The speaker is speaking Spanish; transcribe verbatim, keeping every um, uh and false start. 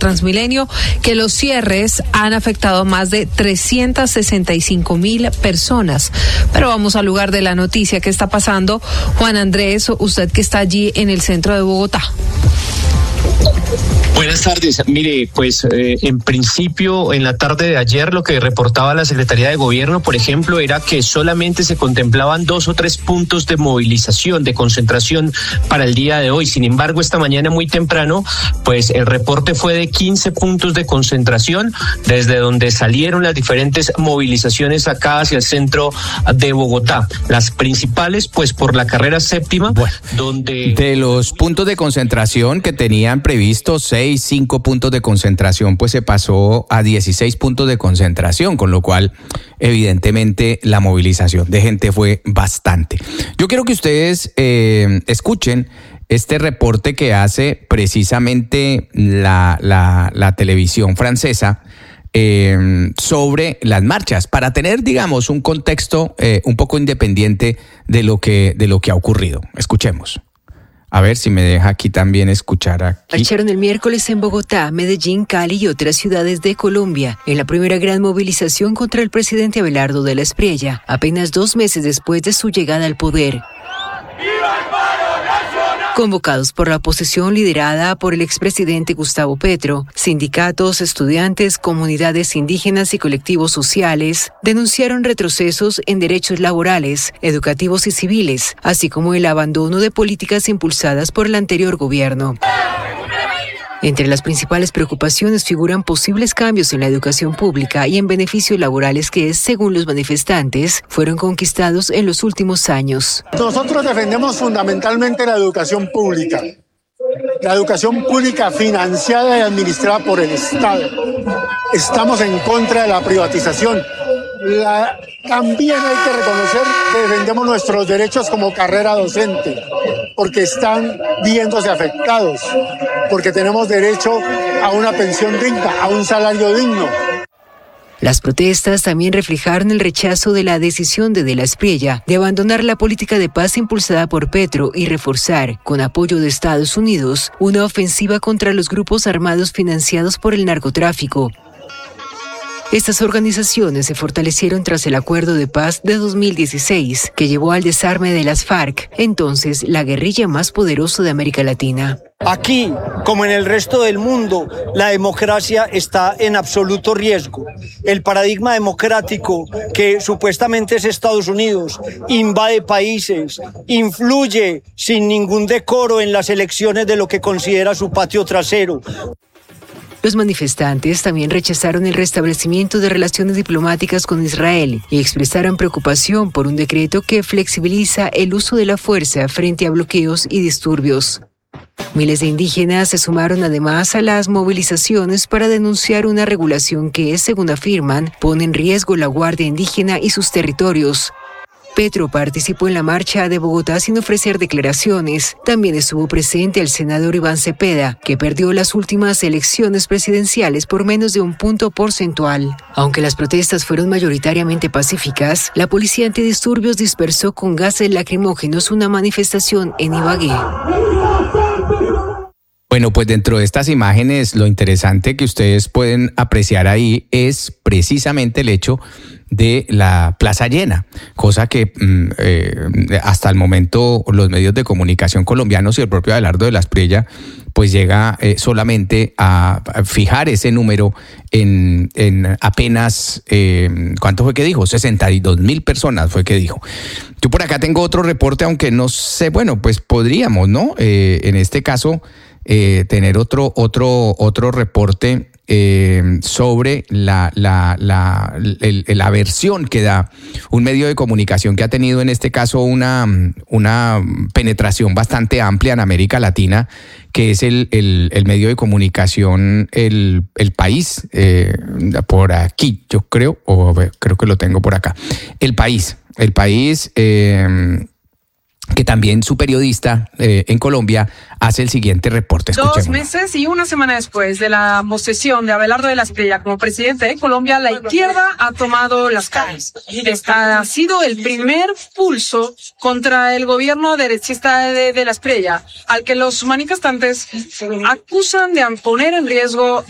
Transmilenio que los cierres han afectado a más de trescientas sesenta y cinco mil personas. Pero vamos al lugar de la noticia. ¿Qué está pasando? Juan Andrés, usted que está allí en el centro de Bogotá. Buenas tardes. Mire, pues eh, en principio en la tarde de ayer lo que reportaba la Secretaría de Gobierno, por ejemplo, era que solamente se contemplaban dos o tres puntos de movilización, de concentración para el día de hoy. Sin embargo, esta mañana muy temprano, pues el reporte fue de quince puntos de concentración, desde donde salieron las diferentes movilizaciones acá hacia el centro de Bogotá. Las principales, pues por la carrera séptima, bueno, donde... De los puntos de concentración que tenían previstos seis, cinco puntos de concentración, pues se pasó a dieciséis puntos de concentración, con lo cual evidentemente la movilización de gente fue bastante. Yo quiero que ustedes eh, escuchen este reporte que hace precisamente la, la, la televisión francesa eh, sobre las marchas, para tener, digamos, un contexto eh, un poco independiente de lo que, de lo que ha ocurrido. Escuchemos. A ver si me deja aquí también escuchar aquí. Marcharon el miércoles en Bogotá, Medellín, Cali y otras ciudades de Colombia en la primera gran movilización contra el presidente Abelardo de la Espriella, apenas dos meses después de su llegada al poder. Convocados por la oposición liderada por el expresidente Gustavo Petro, sindicatos, estudiantes, comunidades indígenas y colectivos sociales denunciaron retrocesos en derechos laborales, educativos y civiles, así como el abandono de políticas impulsadas por el anterior gobierno. Entre las principales preocupaciones figuran posibles cambios en la educación pública y en beneficios laborales que, según los manifestantes, fueron conquistados en los últimos años. Nosotros defendemos fundamentalmente la educación pública, la educación pública financiada y administrada por el Estado. Estamos en contra de la privatización. La, también hay que reconocer que defendemos nuestros derechos como carrera docente, porque están viéndose afectados, porque tenemos derecho a una pensión digna, a un salario digno. Las protestas también reflejaron el rechazo de la decisión de De la Espriella de abandonar la política de paz impulsada por Petro y reforzar, con apoyo de Estados Unidos, una ofensiva contra los grupos armados financiados por el narcotráfico. Estas organizaciones se fortalecieron tras el acuerdo de paz de dos mil dieciséis, que llevó al desarme de las FARC, entonces la guerrilla más poderosa de América Latina. Aquí, como en el resto del mundo, la democracia está en absoluto riesgo. El paradigma democrático que supuestamente es Estados Unidos invade países, influye sin ningún decoro en las elecciones de lo que considera su patio trasero. Los manifestantes también rechazaron el restablecimiento de relaciones diplomáticas con Israel y expresaron preocupación por un decreto que flexibiliza el uso de la fuerza frente a bloqueos y disturbios. Miles de indígenas se sumaron además a las movilizaciones para denunciar una regulación que, según afirman, pone en riesgo la Guardia Indígena y sus territorios. Petro participó en la marcha de Bogotá sin ofrecer declaraciones. También estuvo presente el senador Iván Cepeda, que perdió las últimas elecciones presidenciales por menos de un punto porcentual. Aunque las protestas fueron mayoritariamente pacíficas, la policía antidisturbios dispersó con gases lacrimógenos una manifestación en Ibagué. Bueno, pues dentro de estas imágenes, lo interesante que ustedes pueden apreciar ahí es precisamente el hecho de la plaza llena, cosa que eh, hasta el momento los medios de comunicación colombianos y el propio Abelardo de la Espriella pues llega eh, solamente a, a fijar ese número en, en apenas, eh, ¿cuánto fue que dijo? sesenta y dos mil personas fue que dijo. Yo por acá tengo otro reporte, aunque no sé, bueno, pues podríamos, ¿no? Eh, en este caso, eh, tener otro, otro, otro reporte Eh, sobre la, la, la, el, la versión que da un medio de comunicación que ha tenido en este caso una, una penetración bastante amplia en América Latina, que es el, el, el medio de comunicación El, el País, eh, por aquí yo creo, o creo que lo tengo por acá, El País, El País, eh, que también su periodista eh, en Colombia hace el siguiente reporte. Dos meses y una semana después de la posesión de Abelardo de la Espriella como presidente de Colombia, la izquierda ha tomado las calles. Este ha sido el primer pulso contra el gobierno derechista de, de la Espriella, al que los manifestantes acusan de poner en riesgo